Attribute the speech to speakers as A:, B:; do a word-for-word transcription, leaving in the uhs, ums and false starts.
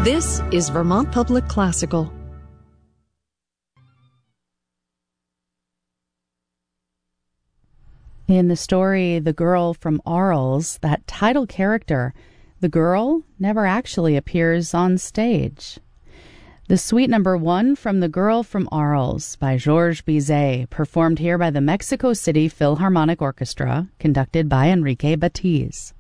A: This is Vermont Public Classical.
B: In the story The Girl from Arles, that title character, the girl, never actually appears on stage. The suite number one from The Girl from Arles by Georges Bizet, performed here by the Mexico City Philharmonic Orchestra, conducted by Enrique Batiz.